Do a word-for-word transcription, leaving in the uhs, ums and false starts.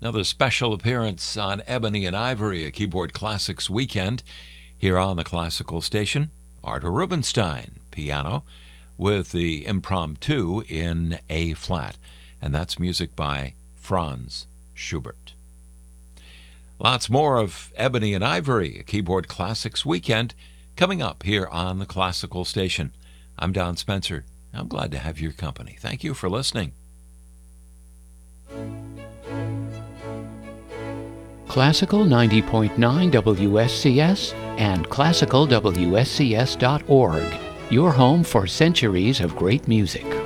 Another special appearance on Ebony and Ivory, a Keyboard Classics weekend here on the Classical Station. Artur Rubinstein, piano, with the Impromptu in A flat, and that's music by Franz Schubert. Lots more of Ebony and Ivory, a Keyboard Classics weekend, coming up here on the Classical Station. I'm Don Spencer. I'm glad to have your company. Thank you for listening. Classical ninety point nine W S C S and classical W S C S dot org, your home for centuries of great music.